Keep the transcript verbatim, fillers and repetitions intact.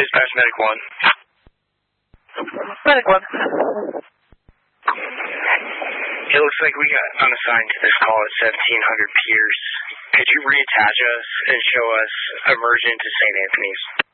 Dispatch Medic one. Medic one. It looks like we got unassigned to this call at seventeen hundred Pierce. Could you reattach us and show us emergent to Saint Anthony's?